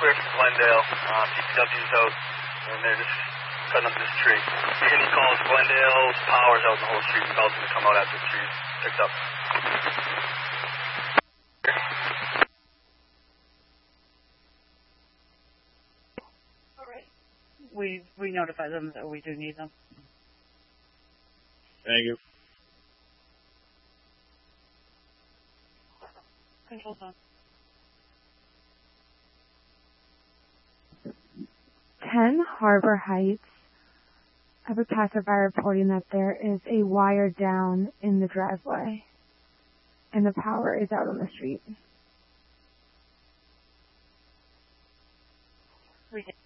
clear from Glendale. DPW's out, and they're just cutting up this tree. You're getting calls. Glendale's power's out in the whole street. Tells them to come out after the tree's picked up. All right. We notify them that we do need them. Thank you. Control on. 10 Harbor Heights. I have a passerby reporting that there is a wire down in the driveway and the power is out on the street.